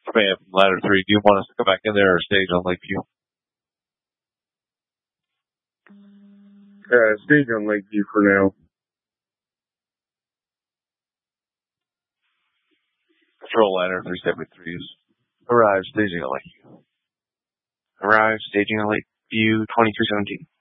Command from Ladder 3. Do you want us to come back in there or stage on Lakeview? Stage on Lakeview for now. Patrol Ladder 373s. Arrive, staging on Lakeview. Arrive, staging on Lakeview 2317.